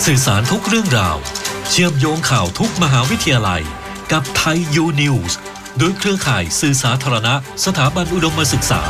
สื่อสารทุกเรื่องราวเชื่อมโยงข่าวทุกมหาวิทยาลัยกับไทยยูนิวส์โดยเครือข่ายสื่อสาธารณะสถาบันอุดมศึกษา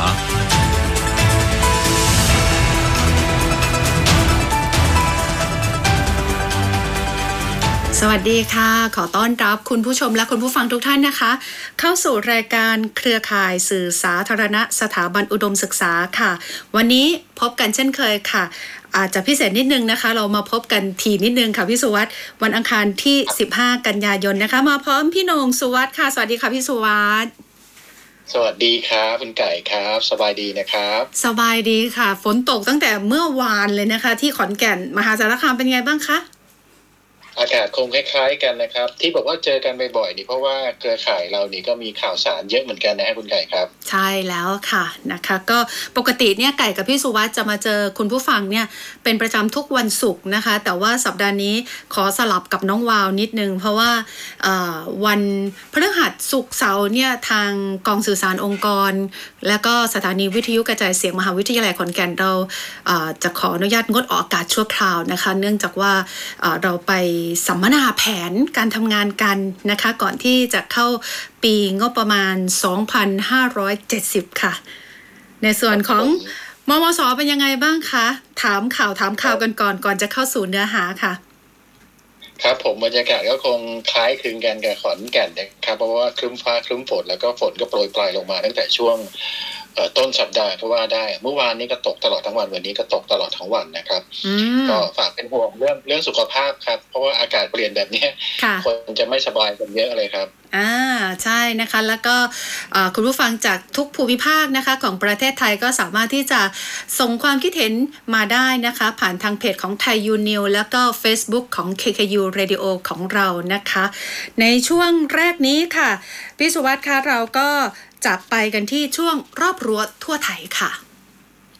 สวัสดีค่ะขอต้อนรับคุณผู้ชมและคุณผู้ฟังทุกท่านนะคะเข้าสู่รายการเครือข่ายสื่อสาธารณะสถาบันอุดมศึกษาค่ะวันนี้พบกันเช่นเคยค่ะอาจจะพิเศษนิดนึงนะคะเรามาพบกันทีนิดนึงค่ะพี่สุวัสด์วันอังคารที่15กันยายนนะคะมาพร้อมพี่นงสุวัสด์ค่ะสวัสดีค่ะพี่สุวัสด์สวัสดีครับคุณไก่ครับสบายดีนะครับสบายดีค่ะฝนตกตั้งแต่เมื่อวานเลยนะคะที่ขอนแก่นมหาสารคามเป็นไงบ้างคะอากาศคงคล้ายๆกันนะครับที่บอกว่าเจอกันบ่อยๆนี่เพราะว่าเครือข่ายเรานี่ก็มีข่าวสารเยอะเหมือนกันนะฮะคุณไก่ครับใช่แล้วค่ะนะคะก็ปกติเนี่ยไก่กับพี่สุวัสด์จะมาเจอคุณผู้ฟังเนี่ยเป็นประจำทุกวันศุกร์นะคะแต่ว่าสัปดาห์นี้ขอสลับกับน้องวาวนิดนึงเพราะว่าวันพฤหัสศุกร์เสาร์เนี่ยทางกองสื่อสารองค์กรและก็สถานีวิทยุกระจายเสียงมหาวิทยาลัยขอนแก่นเราจะขออนุญาตงดออกอากาศชั่วคราวนะคะเนื่องจากว่าเราไปสัมมนาแผนการทำงานกันนะคะก่อนที่จะเข้าปีงบประมาณ 2,570 ค่ะในส่วนของมมส.เป็นยังไงบ้างคะถามข่าวกันก่อนจะเข้าสู่เนื้อหาค่ะครับผมบรรยากาศก็คงคล้ายคลึงกันกับขอนแก่นนะครับเพราะว่าครึ้มฟ้าครึ้มฝนแล้วก็ฝนก็โปรยปลายลงมาตั้งแต่ช่วงต้นสัปดาห์ก็ว่าได้เมื่อวานนี้ก็ตกตลอดทั้งวันวันนี้ก็ตกตลอดทั้งวันนะครับก็ฝากเป็นห่วงเรื่องสุขภาพครับเพราะว่าอากาศเปลี่ยนแบบนี้คนจะไม่สบายกันเยอะเลยครับใช่นะคะแล้วก็คุณผู้ฟังจากทุกภูมิภาคนะคะของประเทศไทยก็สามารถที่จะส่งความคิดเห็นมาได้นะคะผ่านทางเพจของไทยยูนิวแล้วก็ Facebook ของ KKU Radio ของเรานะคะในช่วงแรกนี้ค่ะพี่สุวัสดิ์คะเราก็จะไปกันที่ช่วงรอบรั้วทั่วไทยค่ะ